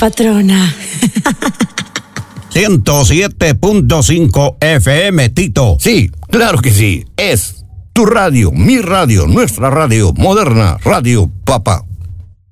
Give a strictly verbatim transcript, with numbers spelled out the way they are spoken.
patrona. ciento siete punto cinco F M, Tito. Sí, claro que sí. Es tu radio, mi radio, nuestra radio, moderna, Radio Papá.